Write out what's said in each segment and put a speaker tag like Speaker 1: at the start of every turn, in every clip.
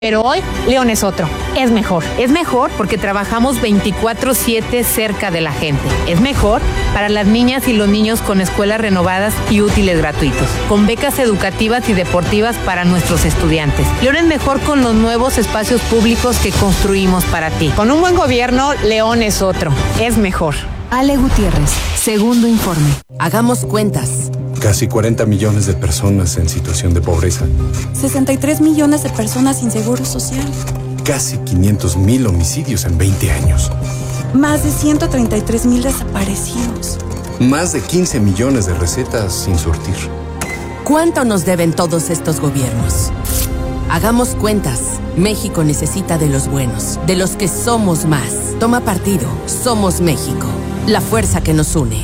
Speaker 1: Pero hoy, León es otro. Es mejor. Es mejor porque trabajamos 24/7 cerca de la gente. Es mejor para las niñas y los niños con escuelas renovadas y útiles gratuitos. Con becas educativas y deportivas para nuestros estudiantes. León es mejor con los nuevos espacios públicos que construimos para ti. Con un buen gobierno, León es otro. Es mejor.
Speaker 2: Ale Gutiérrez, segundo informe. Hagamos cuentas.
Speaker 3: Casi 40 millones de personas en situación de pobreza.
Speaker 4: 63 millones de personas sin seguro social.
Speaker 3: Casi 500,000 homicidios en 20 años.
Speaker 4: Más de 133,000 desaparecidos.
Speaker 3: Más de 15 millones de recetas sin surtir.
Speaker 2: ¿Cuánto nos deben todos estos gobiernos? Hagamos cuentas. México necesita de los buenos, de los que somos más. Toma partido. Somos México. La fuerza que nos une.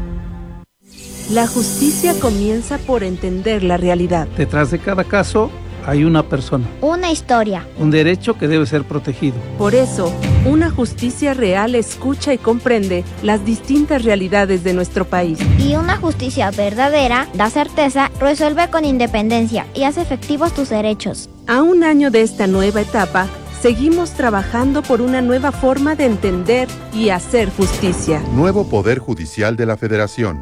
Speaker 5: La justicia comienza por entender la realidad.
Speaker 6: Detrás de cada caso hay una persona.
Speaker 7: Una historia.
Speaker 6: Un derecho que debe ser protegido.
Speaker 5: Por eso, una justicia real escucha y comprende las distintas realidades de nuestro país.
Speaker 7: Y una justicia verdadera da certeza, resuelve con independencia y hace efectivos tus derechos.
Speaker 5: A un año de esta nueva etapa, seguimos trabajando por una nueva forma de entender y hacer justicia.
Speaker 8: Nuevo Poder Judicial de la Federación.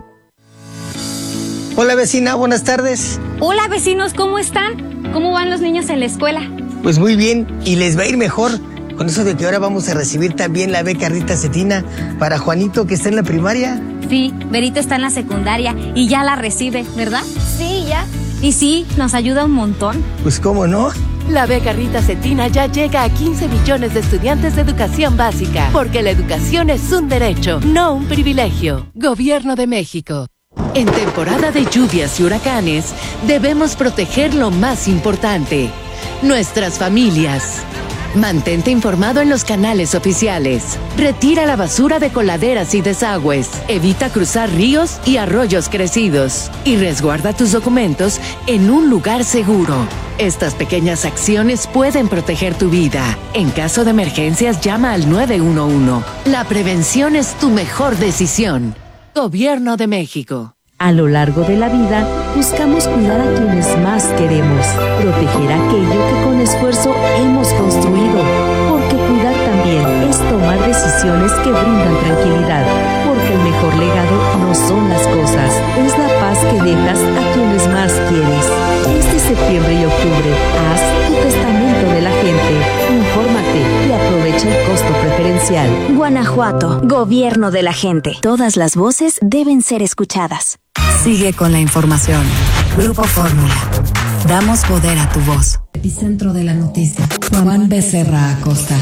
Speaker 9: Hola vecina, buenas tardes.
Speaker 10: Hola vecinos, ¿cómo están? ¿Cómo van los niños en la escuela?
Speaker 9: Pues muy bien, y les va a ir mejor. Con eso de que ahora vamos a recibir también la beca Rita Cetina para Juanito, que está en la primaria.
Speaker 10: Sí, Berito está en la secundaria y ya la recibe, ¿verdad?
Speaker 7: Sí, ya.
Speaker 10: Y sí, nos ayuda un montón.
Speaker 9: Pues cómo no.
Speaker 11: La beca Rita Cetina ya llega a 15 millones de estudiantes de educación básica, porque la educación es un derecho, no un privilegio. Gobierno de México. En temporada de lluvias y huracanes, debemos proteger lo más importante, nuestras familias. Mantente informado en los canales oficiales. Retira la basura de coladeras y desagües. Evita cruzar ríos y arroyos crecidos. Y resguarda tus documentos en un lugar seguro. Estas pequeñas acciones pueden proteger tu vida. En caso de emergencias, llama al 911. La prevención es tu mejor decisión. Gobierno de México.
Speaker 12: A lo largo de la vida, buscamos cuidar a quienes más queremos, proteger aquello que con esfuerzo hemos construido, porque cuidar también es tomar decisiones que brindan tranquilidad, porque el mejor legado no son las cosas, es la paz que dejas a quienes más quieres. Este septiembre y octubre, haz tu testamento de la gente, infórmate y aprovecha el costo preferencial.
Speaker 13: Guanajuato, Gobierno de la gente. Todas las voces deben ser escuchadas.
Speaker 2: Sigue con la información. Grupo Fórmula. Damos poder a tu voz.
Speaker 14: Epicentro de la noticia. Juan Becerra Acosta.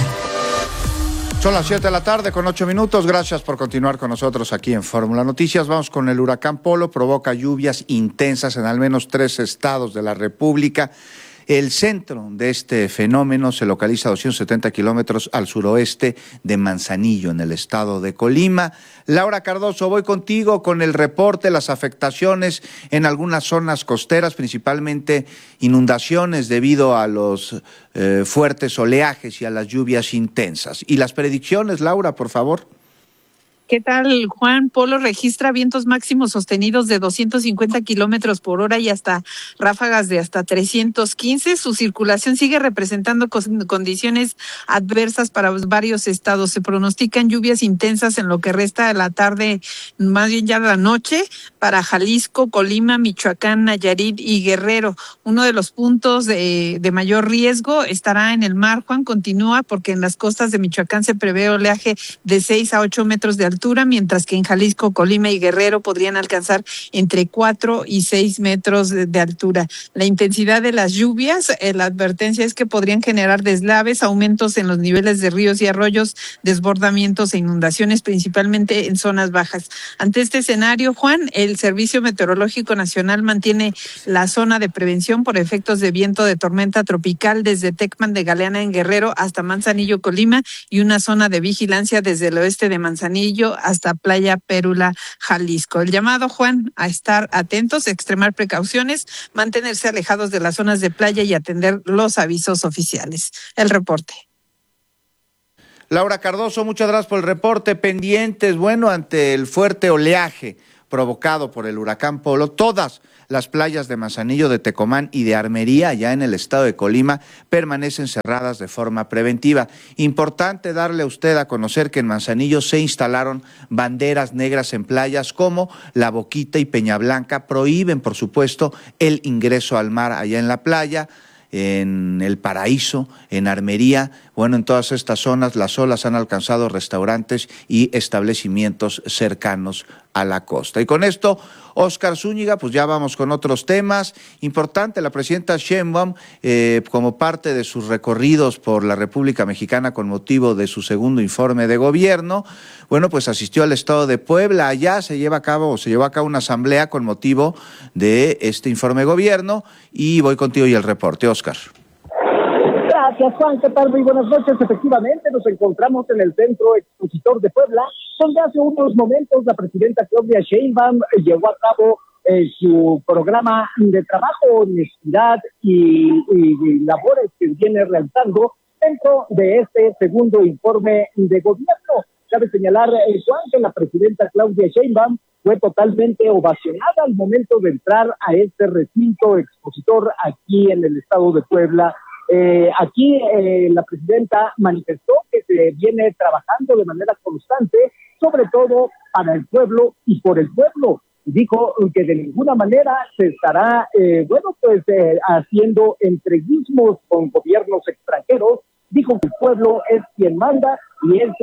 Speaker 15: Son las 7 de la tarde con 8 minutos. Gracias por continuar con nosotros aquí en Fórmula Noticias. Vamos con el huracán Polo. Provoca lluvias intensas en al menos 3 estados de la República. El centro de este fenómeno se localiza a 270 kilómetros al suroeste de Manzanillo, en el estado de Colima. Laura Cardoso, voy contigo con el reporte, las afectaciones en algunas zonas costeras, principalmente inundaciones debido a los fuertes oleajes y a las lluvias intensas. Y las predicciones, Laura, por favor.
Speaker 16: ¿Qué tal, Juan? Polo registra vientos máximos sostenidos de 250 kilómetros por hora y hasta ráfagas de hasta 315. Su circulación sigue representando condiciones adversas para varios estados. Se pronostican lluvias intensas en lo que resta de la tarde, más bien ya la noche, para Jalisco, Colima, Michoacán, Nayarit y Guerrero. Uno de los puntos de mayor riesgo estará en el mar, Juan. Continúa porque en las costas de Michoacán se prevé oleaje de 6 a 8 metros de altura, mientras que en Jalisco, Colima y Guerrero podrían alcanzar entre 4 y 6 metros de altura. La intensidad de las lluvias, la advertencia es que podrían generar deslaves, aumentos en los niveles de ríos y arroyos, desbordamientos e inundaciones, principalmente en zonas bajas. Ante este escenario, Juan, el Servicio Meteorológico Nacional mantiene la zona de prevención por efectos de viento de tormenta tropical desde Tecpan de Galeana en Guerrero hasta Manzanillo, Colima, y una zona de vigilancia desde el oeste de Manzanillo hasta Playa Pérula, Jalisco. El llamado, Juan, a estar atentos, extremar precauciones, mantenerse alejados de las zonas de playa y atender los avisos oficiales. El reporte.
Speaker 15: Laura Cardoso, muchas gracias por el reporte. Pendientes, bueno, ante el fuerte oleaje provocado por el huracán Polo, todas las playas de Manzanillo, de Tecomán y de Armería, allá en el estado de Colima, permanecen cerradas de forma preventiva. Importante darle a usted a conocer que en Manzanillo se instalaron banderas negras en playas como La Boquita y Peña Blanca. Prohíben, por supuesto, el ingreso al mar allá en la playa, en El Paraíso, en Armería. Bueno, en todas estas zonas las olas han alcanzado restaurantes y establecimientos cercanos a la costa. Y con esto, Óscar Zúñiga, pues ya vamos con otros temas. Importante, la presidenta Sheinbaum, como parte de sus recorridos por la República Mexicana con motivo de su segundo informe de gobierno, bueno, pues asistió al estado de Puebla. Allá se llevó a cabo una asamblea con motivo de este informe de gobierno. Y voy contigo y el reporte, Óscar.
Speaker 17: Gracias, Juan. ¿Qué tal? Muy buenas noches. Efectivamente, nos encontramos en el Centro Expositor de Puebla, donde hace unos momentos la presidenta Claudia Sheinbaum llevó a cabo su programa de trabajo, honestidad y labores que viene realizando dentro de este segundo informe de gobierno. Cabe señalar, Juan, que la presidenta Claudia Sheinbaum fue totalmente ovacionada al momento de entrar a este recinto expositor aquí en el estado de Puebla. Aquí la presidenta manifestó que se viene trabajando de manera constante, sobre todo para el pueblo y por el pueblo. Dijo que de ninguna manera se estará, haciendo entreguismos con gobiernos extranjeros. Dijo que el pueblo es quien manda y es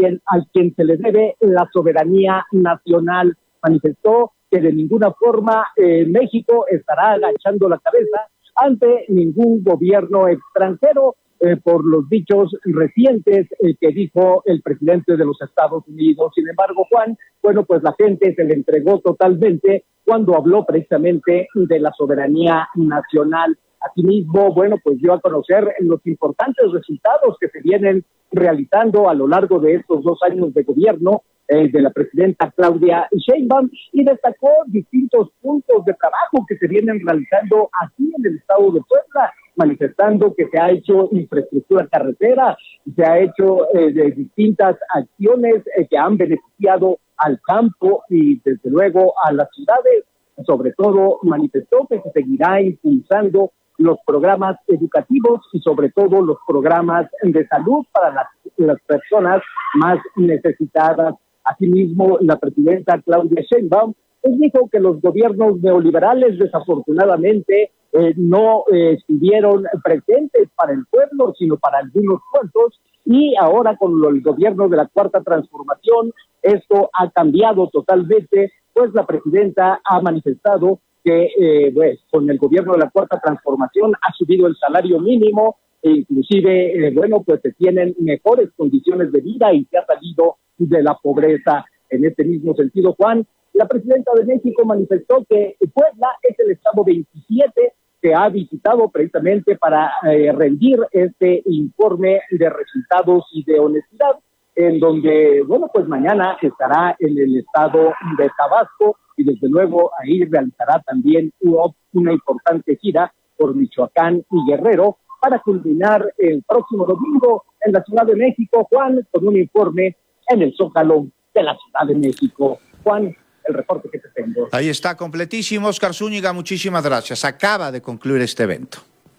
Speaker 17: a quien se le debe la soberanía nacional. Manifestó que de ninguna forma México estará agachando la cabeza ante ningún gobierno extranjero, por los dichos recientes que dijo el presidente de los Estados Unidos. Sin embargo, Juan, bueno, pues la gente se le entregó totalmente cuando habló precisamente de la soberanía nacional. Asimismo, bueno, pues dio a conocer los importantes resultados que se vienen realizando a lo largo de estos 2 años de gobierno de la presidenta Claudia Sheinbaum, y destacó distintos puntos de trabajo que se vienen realizando aquí en el estado de Puebla, manifestando que se ha hecho infraestructura carretera, se ha hecho de distintas acciones que han beneficiado al campo y desde luego a las ciudades. Sobre todo manifestó que se seguirá impulsando los programas educativos y sobre todo los programas de salud para las personas más necesitadas. Asimismo, la presidenta Claudia Sheinbaum dijo que los gobiernos neoliberales desafortunadamente no estuvieron presentes para el pueblo, sino para algunos cuantos, y ahora con el gobierno de la Cuarta Transformación esto ha cambiado totalmente, pues la presidenta ha manifestado que con el gobierno de la Cuarta Transformación ha subido el salario mínimo e inclusive, pues se tienen mejores condiciones de vida y se ha salido de la pobreza. En este mismo sentido, Juan, la presidenta de México manifestó que Puebla es el estado 27 que ha visitado precisamente para rendir este informe de resultados y de honestidad, en donde, pues mañana estará en el estado de Tabasco y desde luego ahí realizará también una importante gira por Michoacán y Guerrero para culminar el próximo domingo en la Ciudad de México, Juan, con un informe en el Zócalo de la Ciudad de México. Juan, el reporte que te tengo.
Speaker 15: Ahí está, completísimo. Óscar Zúñiga, muchísimas gracias. Acaba de concluir este evento.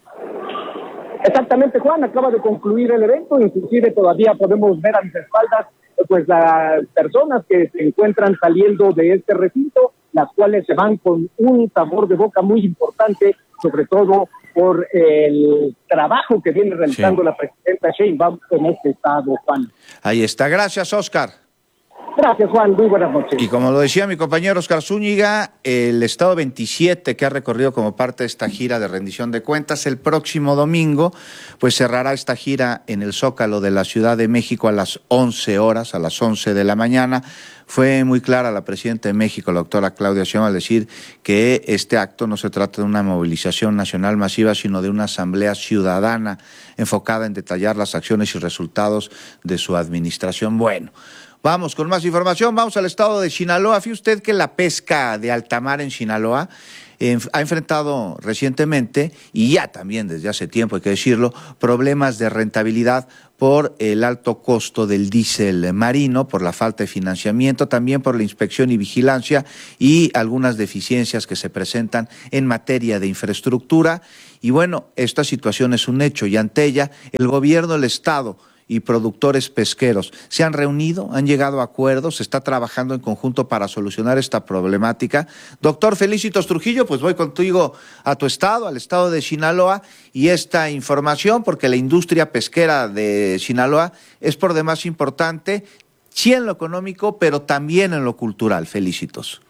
Speaker 17: Exactamente, Juan, acaba de concluir el evento. Inclusive todavía podemos ver a mis espaldas pues las personas que se encuentran saliendo de este recinto, las cuales se van con un sabor de boca muy importante, sobre todo por el trabajo que viene realizando la presidenta Sheinbaum en este estado, Juan.
Speaker 15: Ahí está. Gracias, Óscar.
Speaker 17: Gracias, Juan. Muy buenas noches.
Speaker 15: Y como lo decía mi compañero Óscar Zúñiga, el estado 27 que ha recorrido como parte de esta gira de rendición de cuentas, el próximo domingo, pues cerrará esta gira en el Zócalo de la Ciudad de México a las 11 horas, a las 11 de la mañana. Fue muy clara la presidenta de México, la doctora Claudia Sheinbaum, al decir que este acto no se trata de una movilización nacional masiva, sino de una asamblea ciudadana enfocada en detallar las acciones y resultados de su administración. Bueno, vamos con más información, vamos al estado de Sinaloa. Fíjese usted que la pesca de alta mar en Sinaloa ha enfrentado recientemente, y ya también desde hace tiempo, hay que decirlo, problemas de rentabilidad por el alto costo del diésel marino, por la falta de financiamiento, también por la inspección y vigilancia y algunas deficiencias que se presentan en materia de infraestructura. Y bueno, esta situación es un hecho y ante ella el gobierno del Estado y productores pesqueros se han reunido, han llegado a acuerdos, se está trabajando en conjunto para solucionar esta problemática. Doctor Felicitos Trujillo, pues voy contigo a tu estado, al estado de Sinaloa, y esta información, porque la industria pesquera de Sinaloa es por demás importante, sí en lo económico, pero también en lo cultural. Felicitos.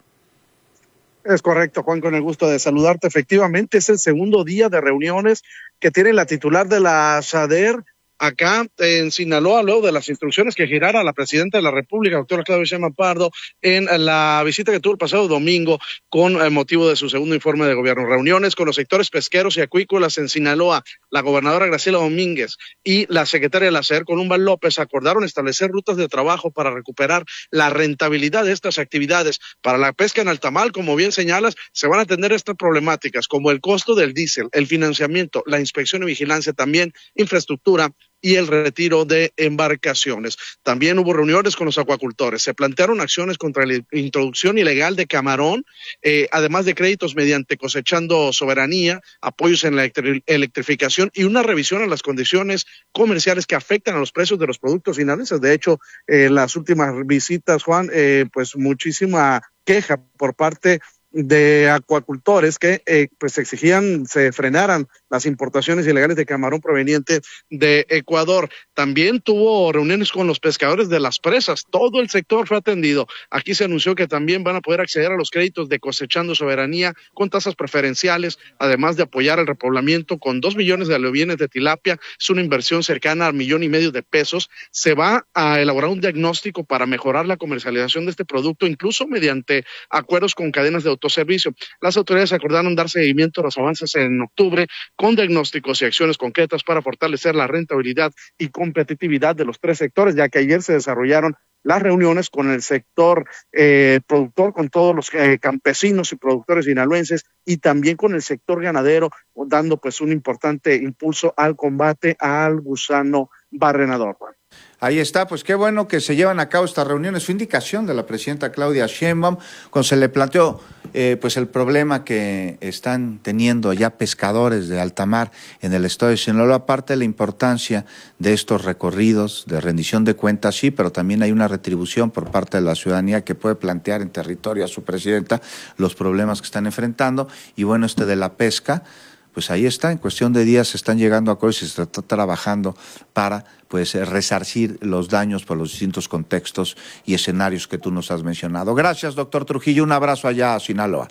Speaker 18: Es correcto, Juan, con el gusto de saludarte. Efectivamente, es el segundo día de reuniones que tiene la titular de la SADER acá en Sinaloa, luego de las instrucciones que girara la presidenta de la República, doctora Claudia Sheinbaum Pardo, en la visita que tuvo el pasado domingo con motivo de su segundo informe de gobierno. Reuniones con los sectores pesqueros y acuícolas en Sinaloa. La gobernadora Graciela Domínguez y la secretaria de la SADER, Columba López, acordaron establecer rutas de trabajo para recuperar la rentabilidad de estas actividades. Para la pesca en alta mar, como bien señalas, se van a atender estas problemáticas como el costo del diésel, el financiamiento, la inspección y vigilancia, también infraestructura y el retiro de embarcaciones. También hubo reuniones con los acuacultores. Se plantearon acciones contra la introducción ilegal de camarón, además de créditos mediante Cosechando Soberanía, apoyos en la electrificación y una revisión a las condiciones comerciales que afectan a los precios de los productos finales. De hecho, en las últimas visitas, Juan, pues muchísima queja por parte de acuacultores que pues exigían se frenaran las importaciones ilegales de camarón proveniente de Ecuador. También tuvo reuniones con los pescadores de las presas. Todo el sector fue atendido. Aquí se anunció que también van a poder acceder a los créditos de Cosechando Soberanía con tasas preferenciales, además de apoyar el repoblamiento con 2 millones de alevines de tilapia. Es una inversión cercana al 1,5 millones de pesos. Se va a elaborar un diagnóstico para mejorar la comercialización de este producto, incluso mediante acuerdos con cadenas de autoservicio. Las autoridades acordaron dar seguimiento a los avances en octubre con diagnósticos y acciones concretas para fortalecer la rentabilidad y competitividad de los 3 sectores, ya que ayer se desarrollaron las reuniones con el sector productor, con todos los campesinos y productores sinaloenses, y también con el sector ganadero, dando pues un importante impulso al combate al gusano barrenador.
Speaker 15: Ahí está, pues qué bueno que se llevan a cabo estas reuniones. Fue indicación de la presidenta Claudia Sheinbaum cuando se le planteó pues el problema que están teniendo ya pescadores de alta mar en el estado de Sinaloa, aparte de la importancia de estos recorridos de rendición de cuentas, sí, pero también hay una retribución por parte de la ciudadanía que puede plantear en territorio a su presidenta los problemas que están enfrentando. Y bueno, de la pesca, pues ahí está, en cuestión de días se están llegando a acuerdos y se está trabajando para pues resarcir los daños por los distintos contextos y escenarios que tú nos has mencionado. Gracias, doctor Trujillo, un abrazo allá a Sinaloa.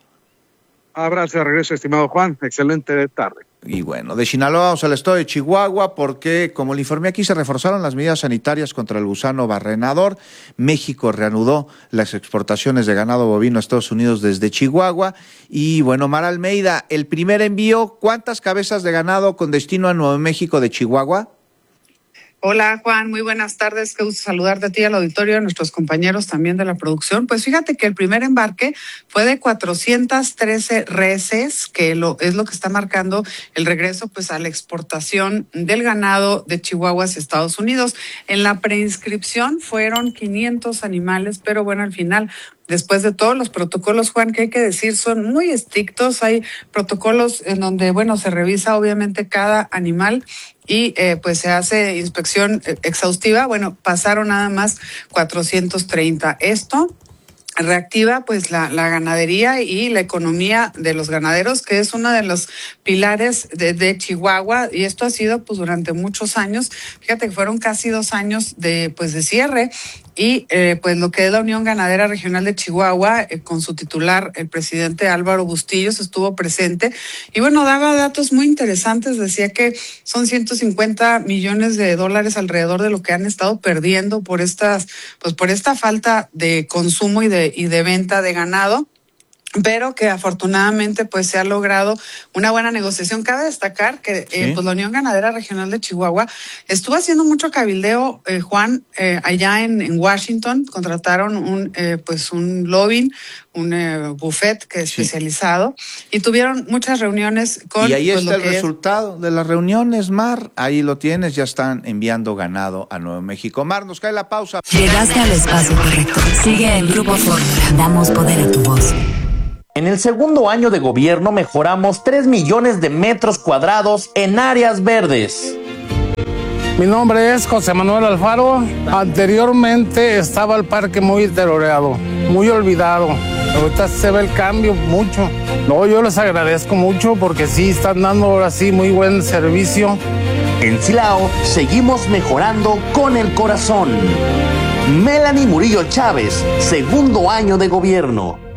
Speaker 18: Abrazo de regreso, estimado Juan, excelente tarde.
Speaker 15: Y bueno, de Sinaloa vamos al estado de Chihuahua porque, como le informé aquí, se reforzaron las medidas sanitarias contra el gusano barrenador. México reanudó las exportaciones de ganado bovino a Estados Unidos desde Chihuahua. Y bueno, Mara Almeida, el primer envío, ¿cuántas cabezas de ganado con destino a Nuevo México de Chihuahua?
Speaker 16: Hola Juan, muy buenas tardes, qué gusto saludarte a ti, al auditorio, a nuestros compañeros también de la producción. Pues fíjate que el primer embarque fue de 413 reses, que es lo que está marcando el regreso pues a la exportación del ganado de Chihuahua hacia Estados Unidos. En la preinscripción fueron 500 animales, pero bueno, al final, después de todos los protocolos, Juan, que hay que decir son muy estrictos, hay protocolos en donde, bueno, se revisa obviamente cada animal y pues se hace inspección exhaustiva. Bueno, pasaron nada más 430. Esto reactiva pues la ganadería y la economía de los ganaderos, que es uno de los pilares de Chihuahua, y esto ha sido pues durante muchos años. Fíjate que fueron casi 2 años de cierre. Y pues lo que es la Unión Ganadera Regional de Chihuahua, con su titular, el presidente Álvaro Bustillos, estuvo presente. Y bueno, daba datos muy interesantes. Decía que son 150 millones de dólares alrededor de lo que han estado perdiendo por esta falta de consumo y de venta de ganado.
Speaker 19: pero que afortunadamente pues se ha logrado una buena negociación. Cabe destacar que pues la Unión Ganadera Regional de Chihuahua estuvo haciendo mucho cabildeo, Juan, allá en Washington. Contrataron un lobbying, un buffet que es especializado, y tuvieron muchas reuniones con...
Speaker 15: Y ahí está el resultado de las reuniones, Mar. Ahí lo tienes, ya están enviando ganado a Nuevo México. Mar, nos cae la pausa.
Speaker 14: Llegaste al espacio correcto. Sigue el Grupo Fórmula. Damos poder a tu voz.
Speaker 20: En el segundo año de gobierno mejoramos 3 millones de metros cuadrados en áreas verdes.
Speaker 21: Mi nombre es José Manuel Alfaro. Anteriormente estaba el parque muy deteriorado, muy olvidado. Ahorita se ve el cambio mucho. No, yo les agradezco mucho porque sí están dando ahora sí muy buen servicio.
Speaker 20: En Silao seguimos mejorando con el corazón. Melanie Murillo Chávez, segundo año de gobierno.